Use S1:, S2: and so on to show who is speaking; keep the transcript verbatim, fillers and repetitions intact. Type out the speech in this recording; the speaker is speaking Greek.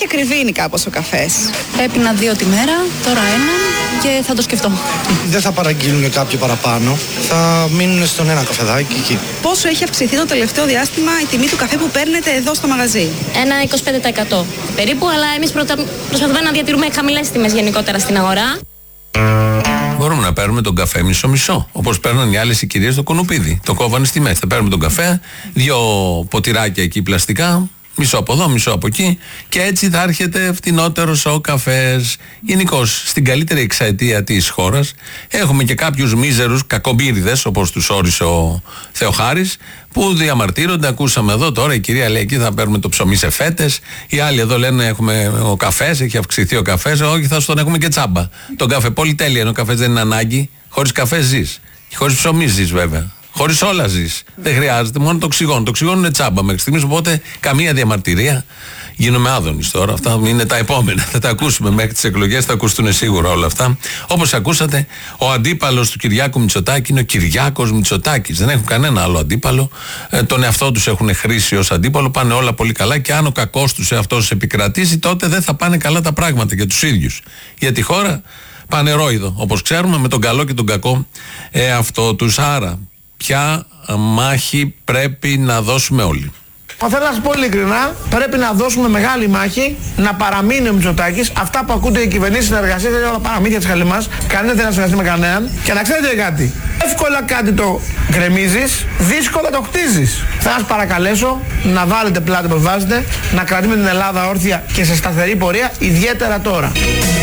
S1: ακριβήνει κάπως ο καφές.
S2: Έπινα δύο τη μέρα, τώρα ένα και θα το σκεφτώ.
S3: Δεν θα παραγγείλουν κάποιο παραπάνω, θα μείνουν στον ένα καφεδάκι εκεί.
S1: Πόσο έχει αυξηθεί το τελευταίο διάστημα η τιμή του καφέ που παίρνετε εδώ στο μαγαζί?
S4: Ένα είκοσι πέντε τοις εκατό περίπου, αλλά εμείς προσπαθούμε να διατηρούμε χαμηλές τιμές γενικότερα στην αγορά.
S5: Μπορούμε να παίρνουμε τον καφέ μισό-μισό. Όπως παίρνουν οι άλλες οι κυρίες στο κουνουπίδι. Το κόβανε στη μέση. Θα παίρνουμε τον καφέ, δύο ποτηράκια εκεί πλαστικά, μισό από εδώ, μισό από εκεί, και έτσι θα έρχεται φτηνότερος ο καφές. Γενικώς, στην καλύτερη εξαετία της χώρας έχουμε και κάποιους μίζερους κακομπύριδες, όπως τους όρισε ο Θεοχάρης, που διαμαρτύρονται. Ακούσαμε εδώ τώρα η κυρία λέει: εκεί θα παίρνουμε το ψωμί σε φέτες. Οι άλλοι εδώ λένε: έχουμε ο καφές, έχει αυξηθεί ο καφές. Όχι, θα στον έχουμε και τσάμπα. Τον καφέ, πολυτέλεια είναι ο καφές, δεν είναι ανάγκη. Χωρίς καφέ ζεις. Χωρίς ψωμί ζεις, βέβαια. Χωρίς όλα ζεις. Δεν χρειάζεται, μόνο το οξυγόνο. Το οξυγόνο είναι τσάμπα μέχρι στιγμής, οπότε καμία διαμαρτυρία. Γίνομαι άδωνης τώρα. Αυτά είναι τα επόμενα. Θα τα ακούσουμε μέχρι τις εκλογές, θα ακουστούν σίγουρα όλα αυτά. Όπως ακούσατε, ο αντίπαλος του Κυριάκου Μητσοτάκη είναι ο Κυριάκος Μητσοτάκης. Δεν έχουν κανένα άλλο αντίπαλο. Ε, τον εαυτό τους έχουν χρήσει ως αντίπαλο. Πάνε όλα πολύ καλά. Και αν ο κακός τους εαυτός επικρατήσει, τότε δεν θα πάνε καλά τα πράγματα για τους ίδιους. Για τη χώρα πανερόιδο, όπως ξέρουμε, με τον καλό και τον κακό εαυτό τους. Άρα, ποια μάχη πρέπει να δώσουμε όλοι?
S6: Θέλω να σας πω ειλικρινά, πρέπει να δώσουμε μεγάλη μάχη να παραμείνει ο Μητσοτάκης. Αυτά που ακούτε οι κυβερνήσεις συνεργασίες είναι όλα παραμύθια της χαλιμάς. Κανένας δεν θα συνεργαστεί με κανέναν. Και να ξέρετε κάτι, εύκολα κάτι το γκρεμίζεις, δύσκολα το χτίζεις. Θα σας παρακαλέσω να βάλετε πλάτη που βάζετε, να κρατήσουμε την Ελλάδα όρθια και σε σταθερή πορεία, ιδιαίτερα τώρα.